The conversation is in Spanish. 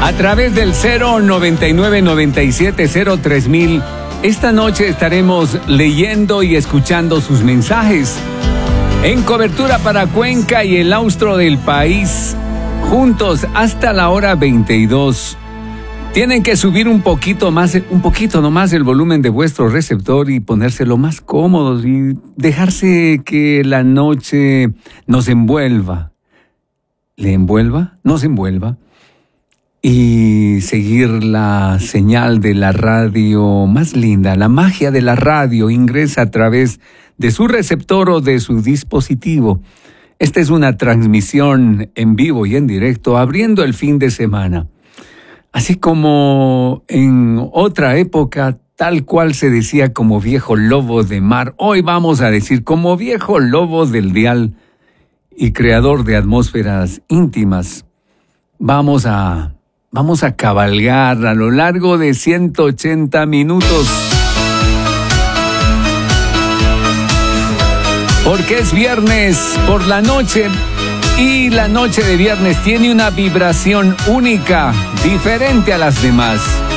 a través del 099-97-03,000. Esta noche estaremos leyendo y escuchando sus mensajes. En cobertura para Cuenca y el austro del país, juntos hasta la hora 22. Tienen que subir un poquito nomás el volumen de vuestro receptor y ponérselo más cómodos y dejarse que la noche nos envuelva. ¿Le envuelva? Nos envuelva. Y seguir la señal de la radio más linda, la magia de la radio ingresa a través de su receptor o de su dispositivo. Esta es una transmisión en vivo y en directo, abriendo el fin de semana. Así como en otra época, tal cual se decía como viejo lobo de mar, hoy vamos a decir como viejo lobo del dial y creador de atmósferas íntimas. Vamos a cabalgar a lo largo de 180 minutos. Porque es viernes por la noche. Y la noche de viernes tiene una vibración única, diferente a las demás.